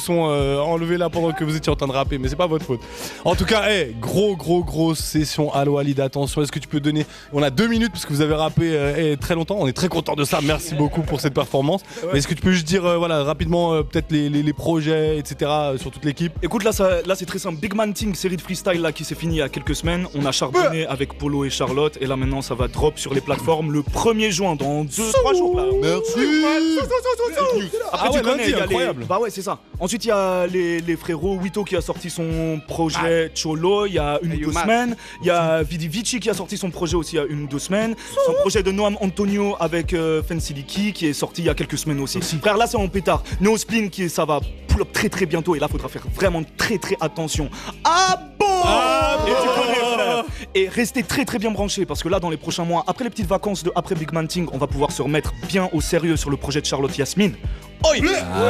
sont enlevés là pendant que vous étiez en train de rapper, mais c'est pas votre faute. En tout cas, grosse session Allo Alid, attention, est-ce que tu peux donner... On a 2 minutes parce que vous avez rappé très longtemps, on est très content de ça, merci beaucoup pour cette performance. Mais est-ce que tu peux juste dire voilà, rapidement peut-être les projets, etc. sur toute l'équipe? Écoute, là c'est très simple, Big Man Thing, série de freestyle là qui s'est finie il y a quelques semaines. On a charbonné avec Polo et Charlotte et là maintenant ça va drop sur les plateformes le 1er juin, dans 2-3 jours là. Merci. Après tu connais, lundi, incroyable. Bah ouais c'est ça. Ensuite il y a les frérots, Wito qui a sorti son projet Cholo il y a 1 ou 2 semaines. Il y a Vidi Vici qui a sorti son projet aussi il y a 1 ou 2 semaines. Son projet de Noam Antonio avec Fensiliki qui est sorti il y a quelques semaines aussi. Frère là c'est en pétard. Neospleen ça va pull up très très bientôt et là faudra faire vraiment très attention. Ah bon et tu connais, frère. Et restez très bien branchés parce que là dans les prochains mois, après les petites vacances de après Big Man Thing, on va pouvoir se remettre bien au sérieux sur le projet de Charlotte Yasmine. Oi.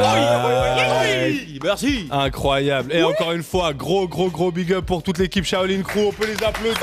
Merci. Incroyable. Et encore une fois, gros big up pour toute l'équipe Shaolin Crew, on peut les applaudir.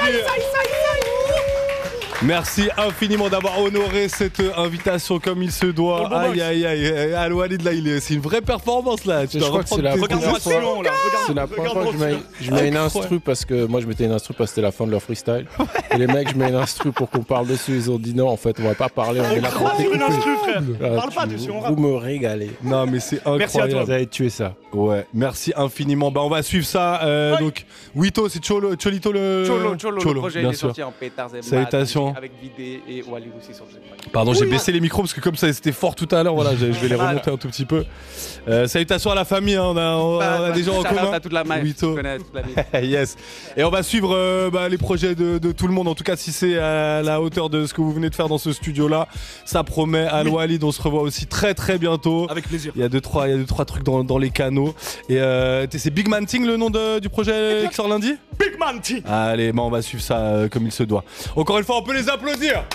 Merci infiniment d'avoir honoré cette invitation comme il se doit. Aïe. Allo Alid là, c'est une vraie performance là. Je crois que c'est la première fois que je mets une instru parce que moi je mettais une instru parce que c'était la fin de leur freestyle. Et les mecs, je mets une instru pour qu'on parle dessus. Ils ont dit non, en fait, on va pas parler. On est là pour une instru, frère. Parle pas dessus, on rappe. Vous me régalez. Non mais c'est incroyable. Merci à toi. Vous avez tué ça. Ouais, merci infiniment. Bah on va suivre ça. Donc Wito, c'est Cholito le. Cholo, le projet il est sorti en pétard. Salutations. Avec Vidé et Walid aussi sur le projet. Pardon, j'ai baissé les micros parce que comme ça c'était fort tout à l'heure, voilà, je vais les remonter un tout petit peu. Salutations à la famille, hein, on a des gens en commun. À toute la maille, toute la vie. Yes. Et on va suivre les projets de tout le monde. En tout cas, si c'est à la hauteur de ce que vous venez de faire dans ce studio-là, ça promet. Allo Alid, on se revoit aussi très bientôt. Avec plaisir. Il y a deux trois trucs dans les canaux. Et c'est Big Man Thing le nom du projet qui sort lundi? Big Man Thing. Allez, on va suivre ça comme il se doit. Encore une fois, on peut les applaudir.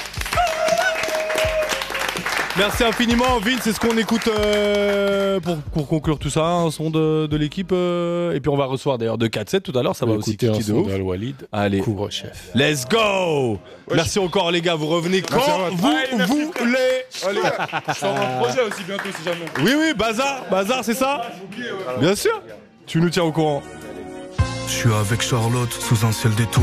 Merci infiniment, Vince. C'est ce qu'on écoute pour conclure tout ça, un son de l'équipe. Et puis on va recevoir d'ailleurs 2-4-7 tout à l'heure, ça va aussi kiki de ouf. Allo Alid. Allez, couvre-chef. Let's go. Merci encore les gars, vous revenez quand vous voulez. Allez, je sors un projet aussi bientôt si jamais. Oui, Bazar, c'est ça? Bien sûr. Tu nous tiens au courant. Je suis avec Charlotte sous un ciel d'étoiles.